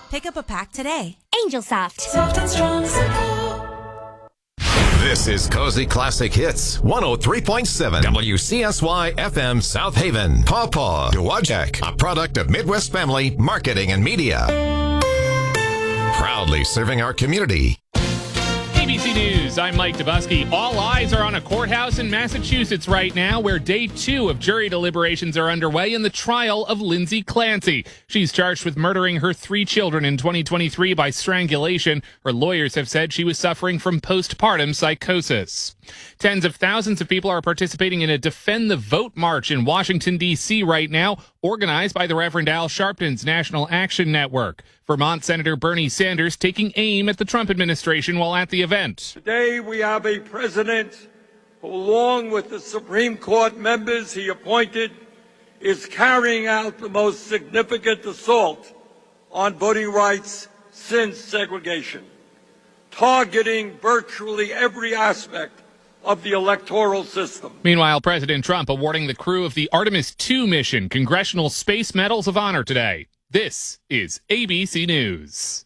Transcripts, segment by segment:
Pick up a pack today. Angel Soft. Soft and strong, simple. This is Cozy Classic Hits 103.7 WCSY FM South Haven. Paw Dowagiac, a product of Midwest Family Marketing and Media. Proudly serving our community. ABC News, I'm Mike Dubusky. All eyes are on a courthouse in Massachusetts right now where day 2 of jury deliberations are underway in the trial of Lindsay Clancy. She's charged with murdering her 3 children in 2023 by strangulation. Her lawyers have said she was suffering from postpartum psychosis. Tens of thousands of people are participating in a Defend the Vote march in Washington, D.C. right now, organized by the Reverend Al Sharpton's National Action Network. Vermont Senator Bernie Sanders taking aim at the Trump administration while at the event. Today we have a president who, along with the Supreme Court members he appointed, is carrying out the most significant assault on voting rights since segregation, targeting virtually every aspect of the electoral system. Meanwhile, President Trump awarding the crew of the Artemis II mission Congressional Space Medals of Honor today. This is ABC News.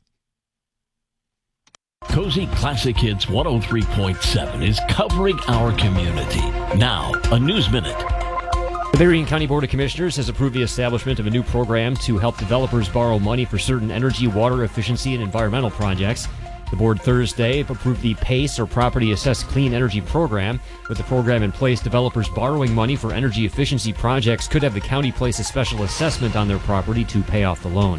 Cozy Classic Hits 103.7 is covering our community. Now, a News Minute. The Berrien County Board of Commissioners has approved the establishment of a new program to help developers borrow money for certain energy, water efficiency, and environmental projects. The board Thursday approved the PACE, or Property Assessed Clean Energy Program. With the program in place, developers borrowing money for energy efficiency projects could have the county place a special assessment on their property to pay off the loan.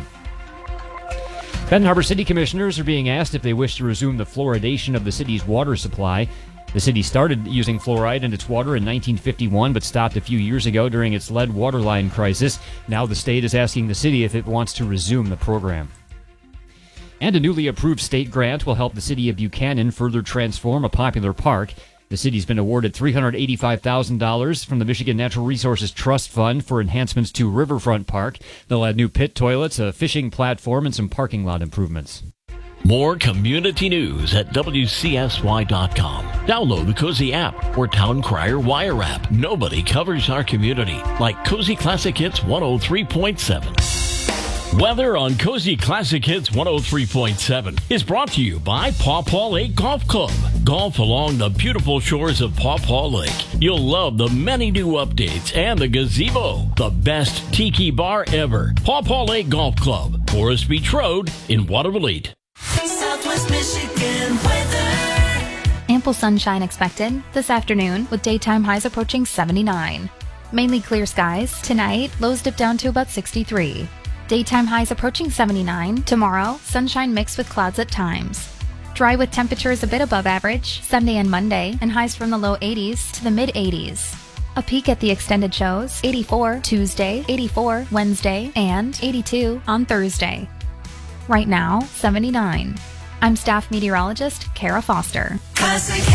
Benton Harbor City Commissioners are being asked if they wish to resume the fluoridation of the city's water supply. The city started using fluoride in its water in 1951, but stopped a few years ago during its lead waterline crisis. Now the state is asking the city if it wants to resume the program. And a newly approved state grant will help the city of Buchanan further transform a popular park. The city's been awarded $385,000 from the Michigan Natural Resources Trust Fund for enhancements to Riverfront Park. They'll add new pit toilets, a fishing platform, and some parking lot improvements. More community news at WCSY.com. Download the Cozy app or Town Crier Wire app. Nobody covers our community like Cozy Classic Hits 103.7. Weather on Cozy Classic Hits 103.7 is brought to you by Paw Paw Lake Golf Club. Golf along the beautiful shores of Paw Paw Lake. You'll love the many new updates and the gazebo, the best tiki bar ever. Paw Paw Lake Golf Club, Forest Beach Road in Waterville. Southwest Michigan weather. Ample sunshine expected this afternoon with daytime highs approaching 79. Mainly clear skies. Tonight, lows dip down to about 63. Daytime highs approaching 79. Tomorrow, sunshine mixed with clouds at times. Dry with temperatures a bit above average Sunday and Monday, and highs from the low 80s to the mid 80s. A peek at the extended shows: 84 Tuesday, 84 Wednesday, and 82 on Thursday. Right now, 79. I'm staff meteorologist Kara Foster. Classic